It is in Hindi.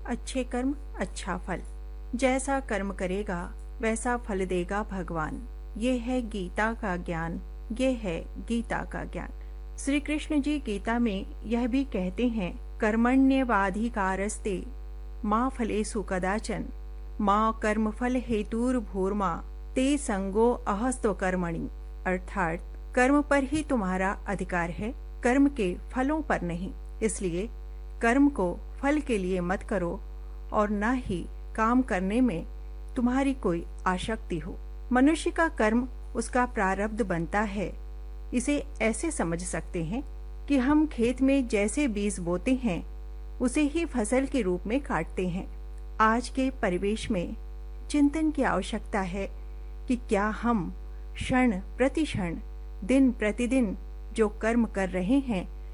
अच्छे कर्म अच्छा फल। जैसा कर्म करेगा वैसा फल देगा भगवान। ये है गीता का ज्ञान, ये है गीता का ज्ञान। श्री कृष्ण जी गीता में यह भी कहते हैं, कर्मण्येवाधिकारस्ते माँ फलेषु कदाचन माँ कर्मफल हेतुर्भूर्मा ते संगो अहस्त्व कर्मणि। अर्थात कर्म पर ही तुम्हारा अधिकार है, कर्म के फलों पर नहीं। इसलिए कर्म को फल के लिए मत करो और न ही काम करने में तुम्हारी कोई आसक्ति हो। मनुष्य का कर्म उसका प्रारब्ध बनता है। इसे ऐसे समझ सकते हैं कि हम खेत में जैसे बीज बोते हैं उसे ही फसल के रूप में काटते हैं। आज के परिवेश में चिंतन की आवश्यकता है कि क्या हम क्षण प्रतिक्षण दिन प्रतिदिन जो कर्म कर रहे हैं